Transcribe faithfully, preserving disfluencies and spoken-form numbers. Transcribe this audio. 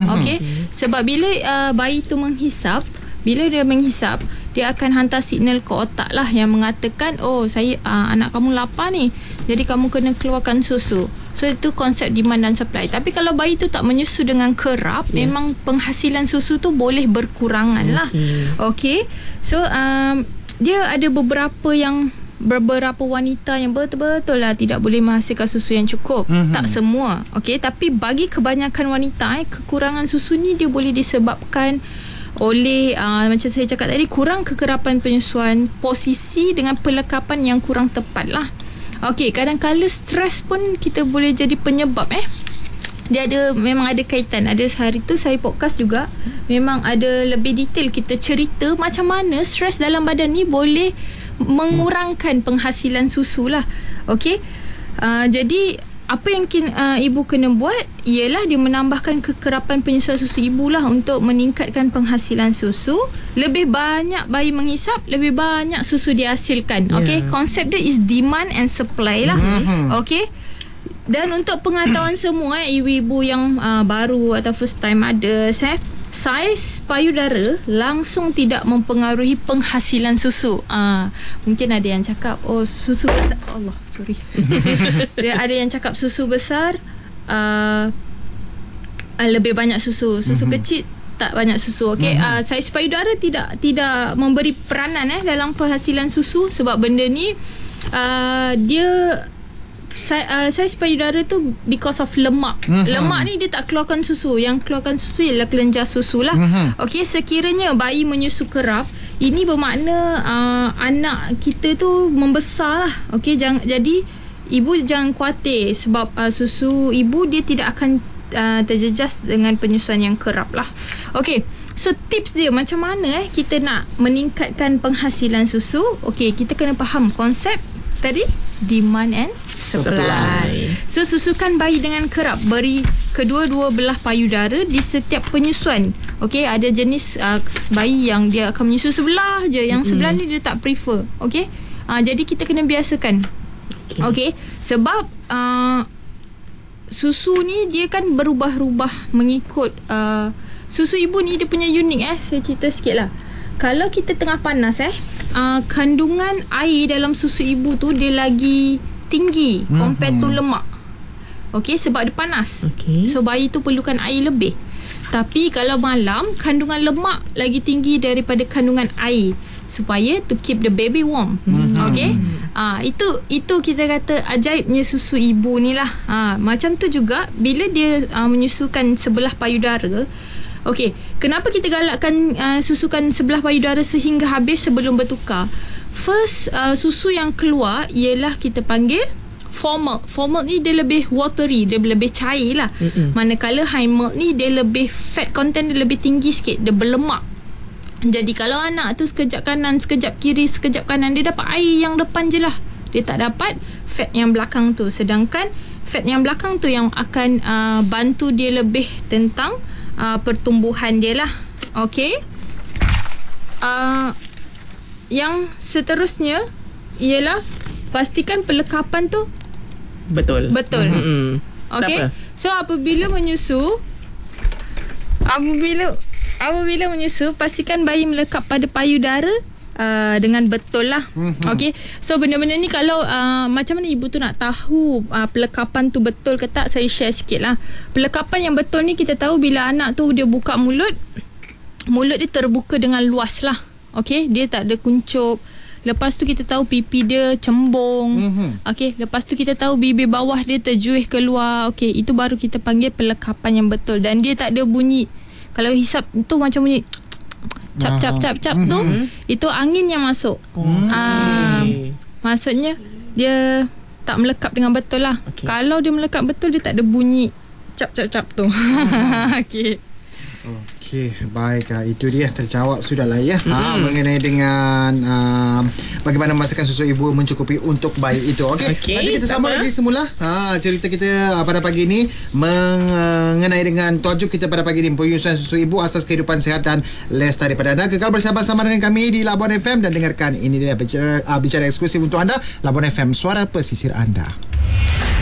Okey. Sebab bila uh, bayi tu menghisap, bila dia menghisap, dia akan hantar signal ke otak lah yang mengatakan, oh saya uh, anak kamu lapar ni, jadi kamu kena keluarkan susu. So itu konsep demand dan supply. Tapi kalau bayi tu tak menyusu dengan kerap, yeah. memang penghasilan susu tu boleh berkurangan lah. Okey. So um, dia ada beberapa yang beberapa wanita yang betul-betul lah tidak boleh menghasilkan susu yang cukup. Mm-hmm. Tak semua. Okey, tapi bagi kebanyakan wanita, eh, kekurangan susu ni dia boleh disebabkan oleh uh, macam saya cakap tadi, kurang kekerapan penyusuan, posisi dengan pelekapan yang kurang tepat lah. Okey, kadang-kadang stres pun kita boleh jadi penyebab eh. Dia ada, memang ada kaitan. Ada hari tu saya podcast juga, memang ada lebih detail kita cerita macam mana stres dalam badan ni boleh mengurangkan penghasilan susu lah. Okey, uh, jadi apa yang kin, uh, ibu kena buat ialah dia menambahkan kekerapan penyusuan susu ibu lah untuk meningkatkan penghasilan susu. Lebih banyak bayi menghisap, lebih banyak susu dihasilkan. Yeah. Okey, konsep dia is demand and supply lah. Mm-hmm. Okey. Dan untuk pengetahuan semua, eh, ibu-ibu yang uh, baru atau first time mothers, eh, saiz payudara langsung tidak mempengaruhi penghasilan susu. Uh, mungkin ada yang cakap, oh susu besar, Allah, sorry. Dia ada yang cakap susu besar uh, lebih banyak susu. Susu mm-hmm. kecil tak banyak susu. Okey, mm-hmm. uh, saiz payudara tidak tidak memberi peranan eh dalam penghasilan susu, sebab benda ni uh, dia Uh, saiz payudara tu because of lemak. Mm-hmm. Lemak ni dia tak keluarkan susu. Yang keluarkan susu ialah kelenjar susu lah. Mm-hmm. Okey, sekiranya bayi menyusu kerap, ini bermakna uh, anak kita tu membesar lah. Okey, jangan, jadi ibu jangan khawatir sebab uh, susu ibu dia tidak akan uh, terjejas dengan penyusuan yang kerap lah. Okey, so tips dia macam mana eh kita nak meningkatkan penghasilan susu. Okey, kita kena faham konsep tadi, demand and supply. supply. So susukan bayi dengan kerap, beri kedua-dua belah payudara di setiap penyusuan. Okey, ada jenis uh, bayi yang dia akan menyusu sebelah je, yang mm-hmm. sebelah ni dia tak prefer. Okey, uh, jadi kita kena biasakan. Okey, okay. Sebab uh, susu ni dia kan berubah-ubah mengikut uh, susu ibu ni dia punya unik eh. Saya cerita sikit lah. Kalau kita tengah panas eh, uh, kandungan air dalam susu ibu tu dia lagi tinggi mm-hmm. compare to lemak. Okey, sebab dia panas. Okay. So bayi tu perlukan air lebih. Tapi kalau malam, kandungan lemak lagi tinggi daripada kandungan air, supaya to keep the baby warm. Mm-hmm. Okey. Ah, itu itu kita kata ajaibnya susu ibu ni lah. Ah, macam tu juga bila dia uh, menyusukan sebelah payudara. Okey, kenapa kita galakkan uh, susukan sebelah payudara sehingga habis sebelum bertukar? First, uh, susu yang keluar ialah kita panggil formal. Formal ni dia lebih watery, dia lebih cair lah. Mm-mm. Manakala high milk ni dia lebih fat content, dia lebih tinggi sikit, dia berlemak. Jadi kalau anak tu sekejap kanan, sekejap kiri, sekejap kanan, dia dapat air yang depan je lah. Dia tak dapat fat yang belakang tu. Sedangkan fat yang belakang tu yang akan uh, bantu dia lebih tentang Uh, pertumbuhan dia lah. Okey. Uh, yang seterusnya ialah pastikan pelekapan tu betul. Betul. Mm-hmm. Okey. So apabila menyusu, apabila apabila menyusu, pastikan bayi melekap pada payudara Uh, dengan betul lah. Mm-hmm. Okey. So benda-benda ni kalau uh, macam mana ibu tu nak tahu uh, pelekapan tu betul ke tak, saya share sikit lah. Pelekapan yang betul ni kita tahu bila anak tu dia buka mulut, mulut dia terbuka dengan luas lah. Okey, dia tak ada kuncup. Lepas tu kita tahu pipi dia cembung. Mm-hmm. Okey, lepas tu kita tahu bibir bawah dia terjuih keluar. Okey, itu baru kita panggil pelekapan yang betul. Dan dia tak ada bunyi. Kalau hisap tu macam bunyi cap cap cap cap tu, mm-hmm. itu angin yang masuk. Mm. Ah, maksudnya dia tak melekap dengan betul lah. Okay. Kalau dia melekap betul, dia tak ada bunyi cap cap cap tu. Okey. Okey, baik. Itu dia terjawab sudahlah ya. Mm-hmm. Ha, mengenai dengan uh, bagaimana memastikan susu ibu mencukupi untuk bayi itu. Okey. Okay, nanti kita sambung lagi semula. Ha, cerita kita uh, pada pagi ini mengenai dengan tajuk kita pada pagi ini, penyusuan susu ibu, asas kehidupan sihat dan lestari pada anda. Kekal bersama-sama dengan kami di Labuan F M dan dengarkan ini dia bicara, uh, bicara eksklusif untuk anda, Labuan F M, suara pesisir anda.